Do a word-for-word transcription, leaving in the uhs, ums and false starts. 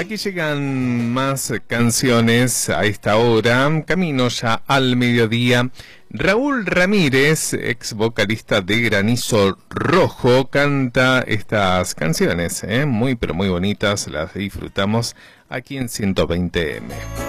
Aquí llegan más canciones a esta hora, camino ya al mediodía. Raúl Ramírez, ex vocalista de Granizo Rojo, canta estas canciones, ¿eh? muy pero muy bonitas, las disfrutamos aquí en ciento veinte eme.